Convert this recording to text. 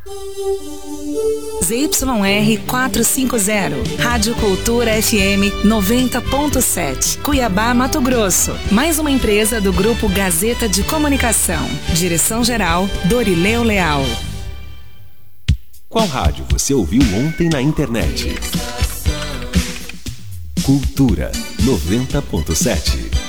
ZYR 450, Rádio Cultura FM 90.7, Cuiabá, Mato Grosso. Mais uma empresa do Grupo Gazeta de Comunicação. Direção-geral, Dorileu Leal. Qual rádio você ouviu ontem na internet? Cultura 90.7.